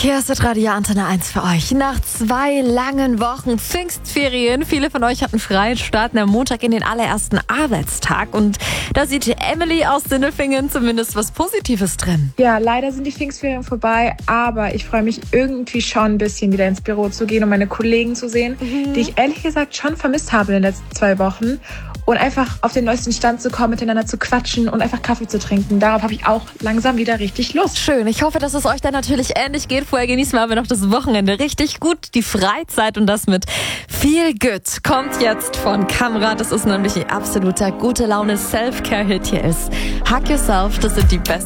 Hier ist Radio Antenne 1 für euch. Nach 2 langen Wochen Pfingstferien, viele von euch hatten frei, starten am Montag in den allerersten Arbeitstag. Und da sieht Emily aus Sindelfingen zumindest was Positives drin. Ja, leider sind die Pfingstferien vorbei, aber ich freue mich irgendwie schon ein bisschen wieder ins Büro zu gehen und meine Kollegen zu sehen, die ich ehrlich gesagt schon vermisst habe in den letzten 2 Wochen. Und einfach auf den neuesten Stand zu kommen, miteinander zu quatschen und einfach Kaffee zu trinken. Darauf habe ich auch langsam wieder richtig Lust. Schön, ich hoffe, dass es euch dann natürlich ähnlich geht. Vorher genießen wir aber noch das Wochenende richtig gut, die Freizeit und das mit Feel Good. Kommt jetzt von Kamra, das ist nämlich ein absoluter gute Laune Self-Care-Hit. Hier ist Hug Yourself, das sind die besten